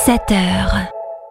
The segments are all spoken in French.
7h.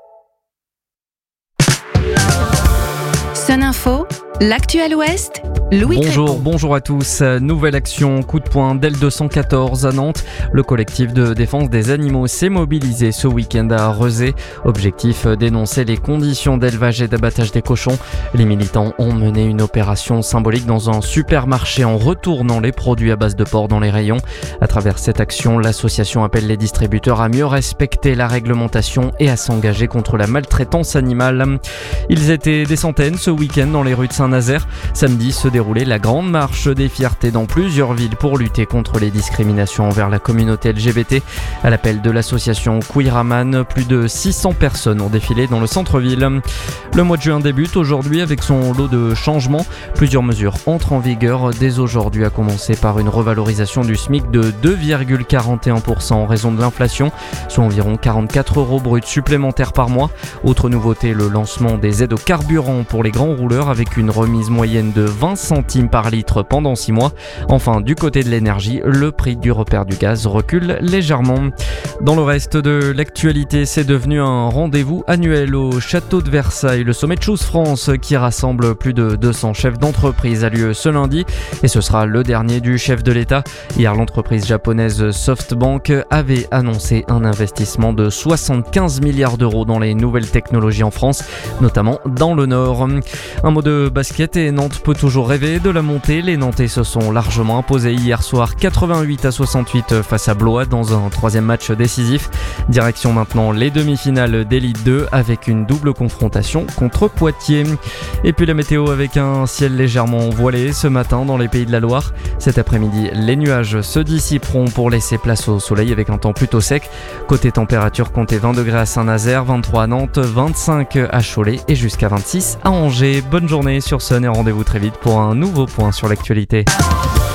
Sun Info, l'actuel Ouest, Louis Crépeau. Bonjour à tous. Nouvelle action coup de poing d'L214 à Nantes. Le collectif de défense des animaux s'est mobilisé ce week-end à Rezé. Objectif, dénoncer les conditions d'élevage et d'abattage des cochons. Les militants ont mené une opération symbolique dans un supermarché en retournant les produits à base de porc dans les rayons. À travers cette action, l'association appelle les distributeurs à mieux respecter la réglementation et à s'engager contre la maltraitance animale. Ils étaient des centaines ce week-end dans les rues de Saint-Nazaire. Samedi se déroulait la grande marche des fiertés dans plusieurs villes pour lutter contre les discriminations envers la communauté LGBT. À l'appel de l'association Queeraman, plus de 600 personnes ont défilé dans le centre-ville. Le mois de juin débute aujourd'hui avec son lot de changements. Plusieurs mesures entrent en vigueur dès aujourd'hui, à commencer par une revalorisation du SMIC de 2,41% en raison de l'inflation, soit environ 44 € bruts supplémentaires par mois. Autre nouveauté, le lancement des aides au carburant pour les grands rouleurs avec une remise moyenne de 20 centimes par litre pendant 6 mois. Enfin, du côté de l'énergie, le prix du repère du gaz recule légèrement. Dans le reste de l'actualité, c'est devenu un rendez-vous annuel au château de Versailles. Le sommet de Choose France, qui rassemble plus de 200 chefs d'entreprise, a lieu ce lundi et ce sera le dernier du chef de l'État. Hier, l'entreprise japonaise SoftBank avait annoncé un investissement de 75 milliards d'euros dans les nouvelles technologies en France, notamment dans le Nord. Un mot de basket et Nantes peut toujours rêver de la montée. Les Nantais se sont largement imposés hier soir 88-68 face à Blois dans un troisième match décisif. Direction maintenant les demi-finales d'Élite 2 avec une double confrontation contre Poitiers. Et puis la météo avec un ciel légèrement voilé ce matin dans les Pays de la Loire. Cet après-midi, les nuages se dissiperont pour laisser place au soleil avec un temps plutôt sec. Côté température, comptez 20 degrés à Saint-Nazaire, 23 à Nantes, 25 à Cholet et jusqu'à 26 à Angers. Bonne journée sur Sun et rendez-vous très vite pour un nouveau point sur l'actualité.